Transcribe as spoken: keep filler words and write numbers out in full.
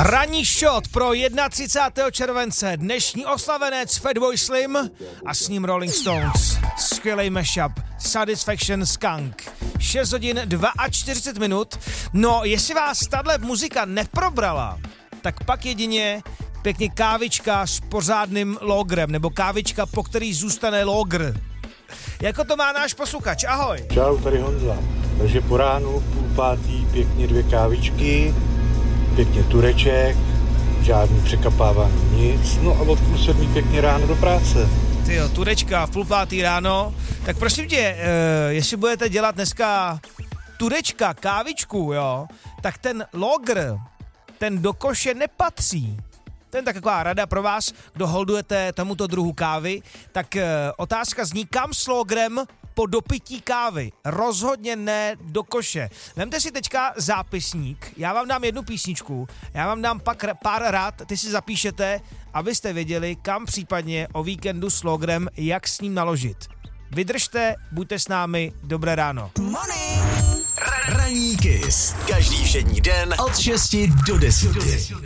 Ranní shot pro třicátého prvního července. Dnešní oslavenec Fatboy Slim a s ním Rolling Stones. Skvělej mashup. Satisfaction Skunk. šest hodin čtyřicet dva minut. No, jestli vás tahle muzika neprobrala, tak pak jedině pěkně kávička s pořádným logrem, nebo kávička, po který zůstane logr. Jako to má náš posluchač, ahoj. Čau, tady Honza. Takže po ránu, půl pátý, pěkně dvě kávičky, pěkně tureček, žádný překapávání nic, no a od půl sedmí pěkně ráno do práce. Tyjo, turečka v půl pátý ráno, tak prosím tě, e, jestli budete dělat dneska turečka, kávičku, jo, tak ten logr, ten do koše nepatří. Ten taková rada pro vás, kdo holdujete tomuto druhu kávy, tak e, otázka zní, kam s logrem po dopití kávy? Rozhodně ne do koše. Vemte si teďka zápisník, já vám dám jednu písničku, já vám dám pak pár rád, ty si zapíšete, abyste věděli, kam případně o víkendu s logrem, jak s ním naložit. Vydržte, buďte s námi, dobré ráno. Ranní Kiss. Každý všední den od šesti do deseti.